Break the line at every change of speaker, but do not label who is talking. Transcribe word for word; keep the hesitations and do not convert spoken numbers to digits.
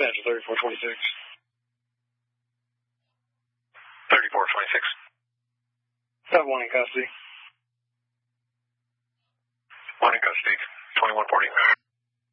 Angel thirty-four twenty-six.
thirty-four twenty-six.
Have one in custody.
One in custody. twenty-one forty.